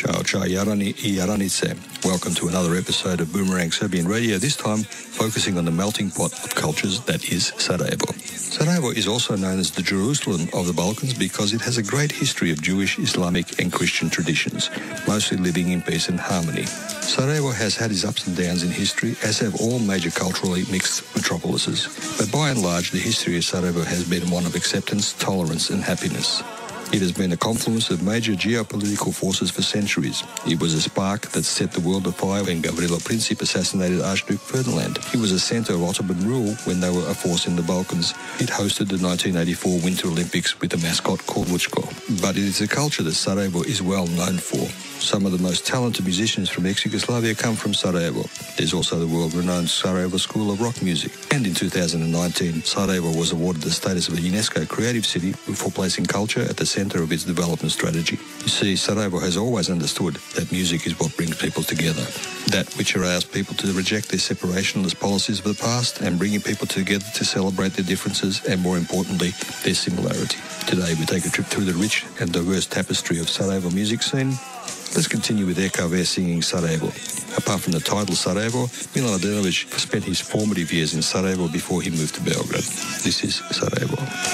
Ciao, ciao, Jarani I Jaranice. Welcome to another episode of Boomerang Serbian Radio, this time focusing on the melting pot of cultures that is Sarajevo. Sarajevo is also known as the Jerusalem of the Balkans because it has a great history of Jewish, Islamic and Christian traditions, mostly living in peace and harmony. Sarajevo has had its ups and downs in history, as have all major culturally mixed metropolises. But by and large, the history of Sarajevo has been one of acceptance, tolerance and happiness. It has been a confluence of major geopolitical forces for centuries. It was a spark that set the world afire when Gavrilo Princip assassinated Archduke Ferdinand. It was a centre of Ottoman rule when they were a force in the Balkans. It hosted the 1984 Winter Olympics with a mascot called Vučko. But it is a culture that Sarajevo is well known for. Some of the most talented musicians from ex-Yugoslavia come from Sarajevo. There's also the world-renowned Sarajevo School of Rock Music. And in 2019, Sarajevo was awarded the status of a UNESCO Creative City for placing culture at the centre of its development strategy. You see, Sarajevo has always understood that music is what brings people together. That which allows people to reject their separationist policies of the past and bringing people together to celebrate their differences and, more importantly, their similarity. Today we take a trip through the rich and diverse tapestry of Sarajevo music scene. Let's continue with EKV singing Sarajevo. Apart from the title Sarajevo, Milan Adenovic spent his formative years in Sarajevo before he moved to Beograd. This is Sarajevo.